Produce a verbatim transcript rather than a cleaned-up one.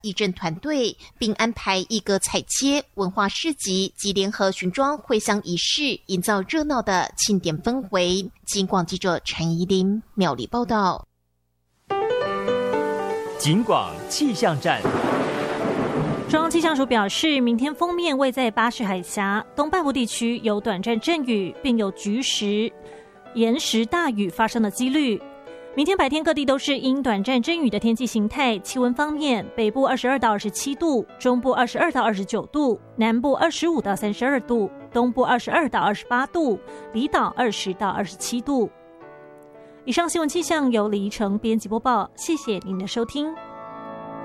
义政团队，并安排一个彩街、文化市集及联合巡庄会乡仪式，营造热闹的庆典氛围。警广记者陈怡琳苗栗报道。 警广气象站。 中央气象署表示，明天锋面位在巴士海峡东半部地区有短暂阵雨，并有局时、延时大雨发生的几率。明天白天各地都是阴短暂阵雨的天气形态。气温方面，北部二十二到二十七度，中部二十二到二十九度，南部二十五到三十二度，东部二十二到二十八度，离岛二十到二十七度。以上新闻气象由李怡成编辑播报，谢谢您的收听。